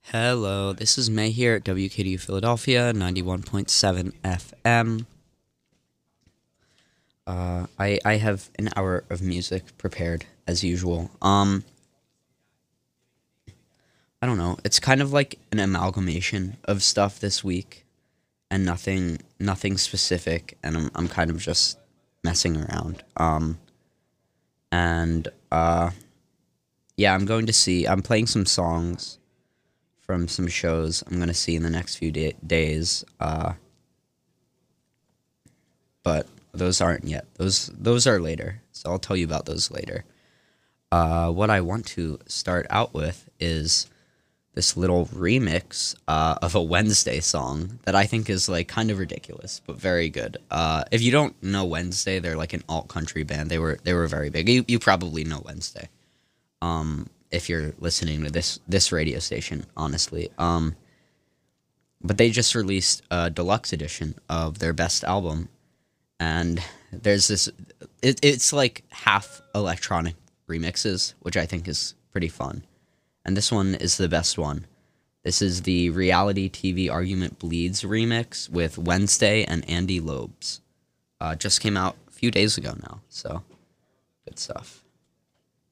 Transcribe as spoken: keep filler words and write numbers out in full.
Hello, this is May here at W K D U Philadelphia, ninety-one point seven F M. Uh, I, I have an hour of music prepared, as usual. Um, I don't know, it's kind of like an amalgamation of stuff this week, and nothing nothing specific, and I'm, I'm kind of just messing around. Um, and, uh, yeah, I'm going to see, I'm playing some songs from some shows I'm gonna see in the next few da- days. Uh, but those aren't yet. Those those are later. So I'll tell you about those later. Uh, what I want to start out with is this little remix uh, of a Wednesday song that I think is like kind of ridiculous but very good. Uh, if you don't know Wednesday, they're like an alt country band. They were they were very big. You you probably know Wednesday. Um, if you're listening to this this radio station, honestly. Um, but they just released a deluxe edition of their best album, and there's this. It, it's like half electronic remixes, which I think is pretty fun. And this one is the best one. This is the Reality T V Argument Bleeds remix with Wednesday and Andy Lobes. Uh, just came out a few days ago now, so good stuff.